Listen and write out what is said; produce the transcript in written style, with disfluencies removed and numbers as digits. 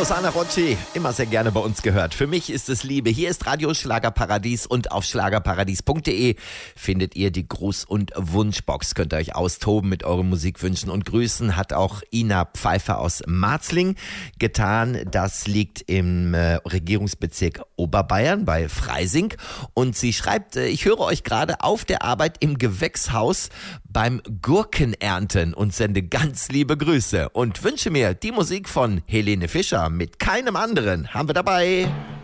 Rosanna Rocci, immer sehr gerne bei uns gehört. Für mich ist es Liebe. Hier ist Radio Schlagerparadies und auf schlagerparadies.de findet ihr die Gruß- und Wunschbox. Könnt ihr euch austoben mit euren Musikwünschen und Grüßen. Hat auch Ina Pfeiffer aus Marzling getan. Das liegt im Regierungsbezirk Oberbayern bei Freising. Und sie schreibt, ich höre euch gerade auf der Arbeit im Gewächshaus beim Gurkenernten und sende ganz liebe Grüße und wünsche mir die Musik von Helene Fischer mit keinem anderen. Haben wir dabei.